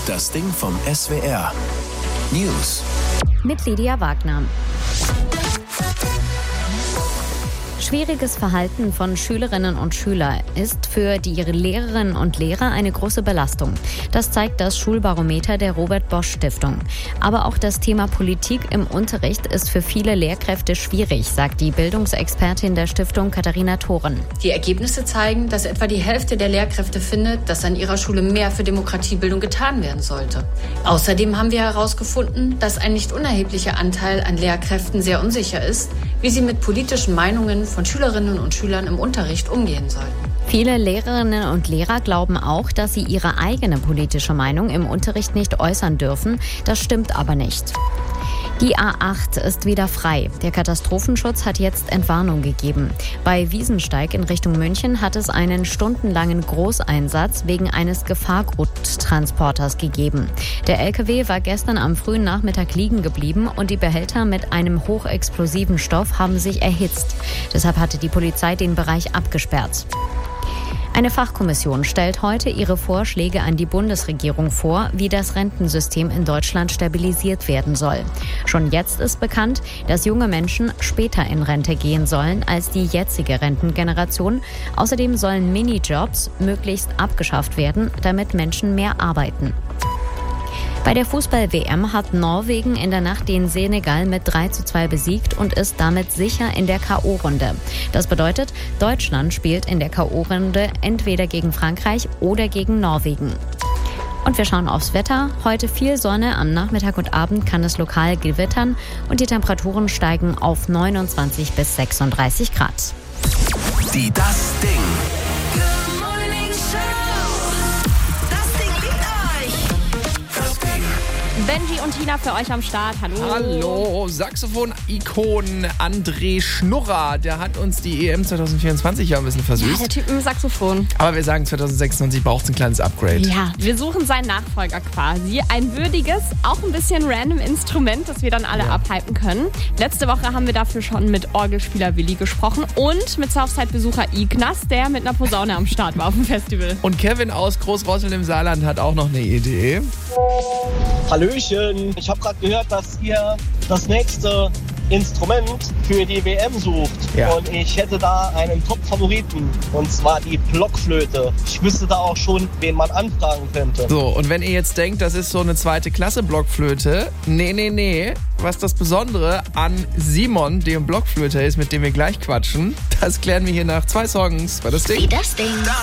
Das Ding vom SWR. News. Mit Lydia Wagner. Schwieriges Verhalten von Schülerinnen und Schülern ist für ihre Lehrerinnen und Lehrer eine große Belastung. Das zeigt das Schulbarometer der Robert-Bosch-Stiftung. Aber auch das Thema Politik im Unterricht ist für viele Lehrkräfte schwierig, sagt die Bildungsexpertin der Stiftung Katharina Thoren. Die Ergebnisse zeigen, dass etwa die Hälfte der Lehrkräfte findet, dass an ihrer Schule mehr für Demokratiebildung getan werden sollte. Außerdem haben wir herausgefunden, dass ein nicht unerheblicher Anteil an Lehrkräften sehr unsicher ist, wie sie mit politischen Meinungen von Schülerinnen und Schülern im Unterricht umgehen sollten. Viele Lehrerinnen und Lehrer glauben auch, dass sie ihre eigene politische Meinung im Unterricht nicht äußern dürfen. Das stimmt aber nicht. Die A8 ist wieder frei. Der Katastrophenschutz hat jetzt Entwarnung gegeben. Bei Wiesensteig in Richtung München hat es einen stundenlangen Großeinsatz wegen eines Gefahrguttransporters gegeben. Der LKW war gestern am frühen Nachmittag liegen geblieben und die Behälter mit einem hochexplosiven Stoff haben sich erhitzt. Deshalb hatte die Polizei den Bereich abgesperrt. Eine Fachkommission stellt heute ihre Vorschläge an die Bundesregierung vor, wie das Rentensystem in Deutschland stabilisiert werden soll. Schon jetzt ist bekannt, dass junge Menschen später in Rente gehen sollen als die jetzige Rentengeneration. Außerdem sollen Minijobs möglichst abgeschafft werden, damit Menschen mehr arbeiten. Bei der Fußball-WM hat Norwegen in der Nacht den Senegal mit 3:2 besiegt und ist damit sicher in der K.O.-Runde. Das bedeutet, Deutschland spielt in der K.O.-Runde entweder gegen Frankreich oder gegen Norwegen. Und wir schauen aufs Wetter. Heute viel Sonne, am Nachmittag und Abend kann es lokal gewittern und die Temperaturen steigen auf 29 bis 36 Grad. Das Ding. Benji und Tina für euch am Start. Hallo. Hallo, Saxophon-Ikon André Schnurrer. Der hat uns die EM 2024 ja ein bisschen versüßt. Ja, der Typ mit dem Saxophon. Aber wir sagen, 2026 braucht es ein kleines Upgrade. Ja, wir suchen seinen Nachfolger quasi. Ein würdiges, auch ein bisschen random Instrument, das wir dann alle abhypen können. Letzte Woche haben wir dafür schon mit Orgelspieler Willi gesprochen und mit Southside-Besucher Ignas, der mit einer Posaune am Start war auf dem Festival. Und Kevin aus Großrosseln im Saarland hat auch noch eine Idee. Hallöchen, ich habe gerade gehört, dass ihr das nächste Instrument für die WM sucht. Ja. Und ich hätte da einen Top-Favoriten, und zwar die Blockflöte. Ich wüsste da auch schon, wen man anfragen könnte. So, und wenn ihr jetzt denkt, das ist so eine 2. Klasse Blockflöte, nee. Was das Besondere an Simon, dem Blockflöter ist, mit dem wir gleich quatschen, das klären wir hier nach 2 Songs bei Das Ding. Das Ding.